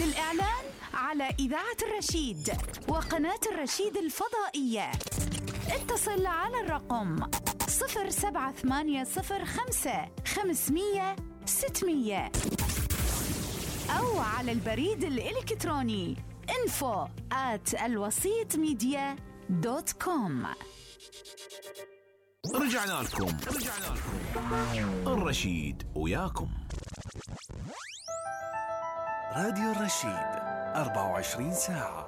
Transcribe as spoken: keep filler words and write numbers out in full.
الإعلان على إذاعة الرشيد وقناة الرشيد الفضائية. اتصل على الرقم صفر سبعة ثمانية صفر خمسة خمسمية ستمية أو على البريد الإلكتروني info at الوسيط ميديا دوت كوم. رجعنا لكم رجعنا لكم الرشيد وياكم. راديو الرشيد أربعة وعشرين ساعة.